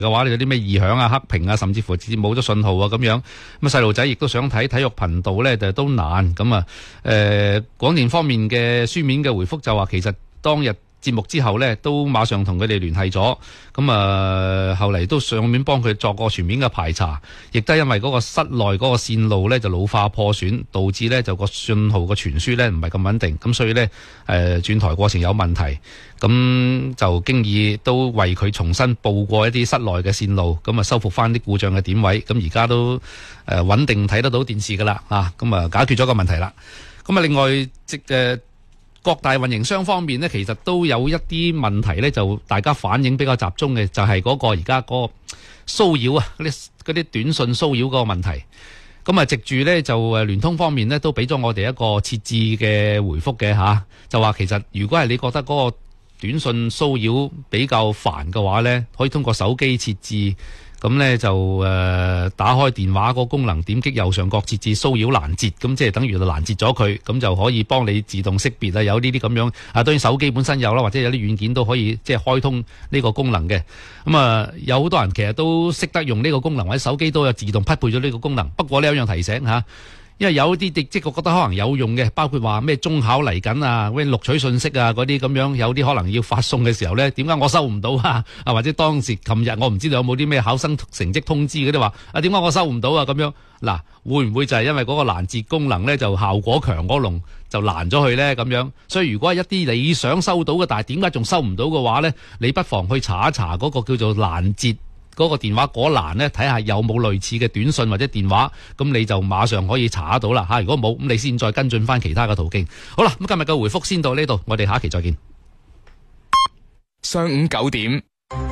嘅話，有啲咩異響啊、黑屏啊，甚至乎直接冇咗信號啊咁樣。咁細路仔亦都想睇體育頻道咧，就都難。咁啊，廣電方面嘅書面嘅回覆就話，其實當日節目之後呢，都馬上同佢哋聯繫咗，咁後嚟都上面幫佢作個全面嘅排查，亦都因為嗰個室內嗰個線路呢就老化破損，導致呢就個信號個傳輸呢唔係咁穩定，咁所以呢轉台過程有問題，咁就經已都為佢重新報過一啲室內嘅線路，咁修復翻啲故障嘅點位，咁而家都穩定睇得到電視噶啦，咁解決咗個問題啦。咁另外各大運營商方面呢，其實都有一啲問題呢，就大家反映比較集中嘅，就係嗰個而家嗰個騷擾啊，嗰啲短信騷擾嗰個問題。咁藉住呢，就聯通方面呢，都俾咗我哋一個設置嘅回覆嘅吓，就話其實如果係你覺得嗰個短信騷擾比較煩嘅話呢，可以通過手機設置。咁呢就打開電話個功能，點擊右上角設置騷擾攔截，咁即係等於攔截咗佢，咁就可以幫你自動識別啊。有呢啲咁樣啊，當然手機本身有啦，或者有啲軟件都可以即係開通呢個功能嘅。咁有好多人其實都識得用呢個功能，或者手機都有自動匹配咗呢個功能。不過呢，有樣提醒吓，因為有啲即係我覺得可能有用嘅，包括話咩中考嚟緊啊，咩錄取信息啊嗰啲咁樣，有啲可能要發送嘅時候呢，點解我收唔到啊？或者當時琴日我唔知道有冇啲咩考生成績通知嗰啲話啊，點解我收唔到啊？咁樣嗱，會唔會就係因為嗰個攔截功能呢，就效果強嗰籠就攔咗佢呢？咁樣，所以如果一啲你想收到嘅，但係點解仲收唔到嘅話呢，你不妨去查一查嗰個叫做攔截嗰個電話嗰欄呢，睇下有冇類似嘅短信或者電話，咁你就馬上可以查得到啦吓。如果冇，咁你先再跟進翻其他嘅途徑。好啦，咁今日嘅回覆先到呢度，我哋下一期再見。 上午9點，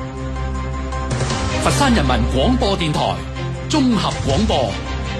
佛山人民廣播電台綜合廣播。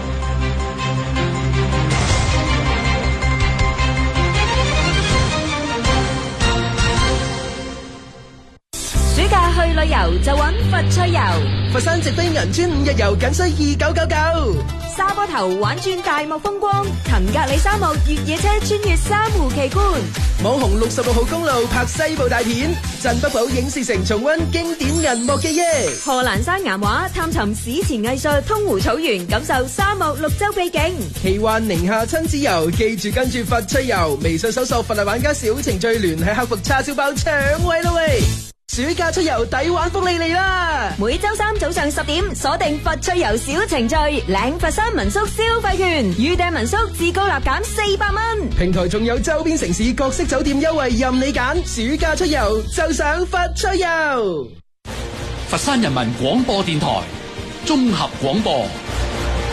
暑假去旅遊就揾佛趣遊， 佛山直飛銀川5日遊僅需2999， 沙坡頭玩轉大漠風光，騰格里沙漠越野車穿越珊瑚奇觀， 網紅66號公路拍西部大片，鎮北堡影視城重溫經典銀幕記憶， 賀蘭山岩畫探尋史前藝術，通湖草原感受沙漠綠洲秘境， 奇幻寧夏親子遊，記住跟住佛趣遊，微信搜索佛嚟玩家小程序，聯繫客服叉燒包搶位啦喂！暑假出遊抵玩福利嚟啦！ 每周三早上10點鎖定佛趣遊小程序，領佛山民宿消費券，預訂民宿至高立減400蚊。 平台仲有周邊城市各式酒店優惠任你揀，暑假出遊就上佛趣遊。 佛山人民廣播電台綜合廣播。